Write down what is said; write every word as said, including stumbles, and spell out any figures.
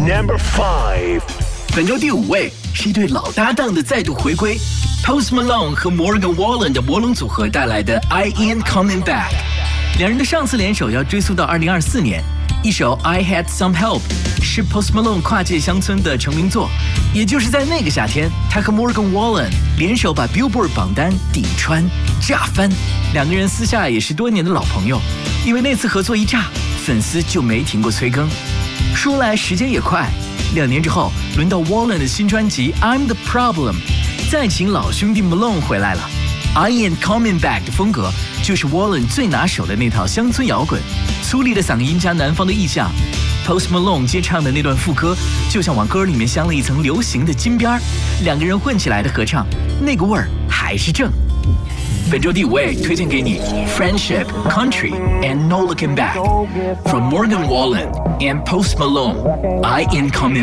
Number five。 本周第五位是一对老搭档的再度回归 ，Post Malone 和 Morgan Wallen 的魔龙组合带来的《I Ain't Coming Back》。两人的上次联手要追溯到二零二四年，一首《I Had Some Help》是 Post Malone 跨界乡村的成名作，也就是在那个夏天，他和 Morgan Wallen 联手把 Billboard 榜单顶穿炸翻。两个人私下也是多年的老朋友，因为那次合作一炸，粉丝就没停过催更。说来时间也快。两年之后，轮到 Wallen 的新专辑《I'm the Problem》，再请老兄弟 Malone 回来了。I Ain't Coming Back 的风格就是 Wallen 最拿手的那套乡村摇滚，粗粝的嗓音加南方的意象。Post Malone 接唱的那段副歌，就像往歌里面镶了一层流行的金边，两个人混起来的合唱，那个味儿还是正。本周第五位推荐给你 Friendship, Country and No Looking Back from Morgan Wallen and Post Malone. I Ain't Coming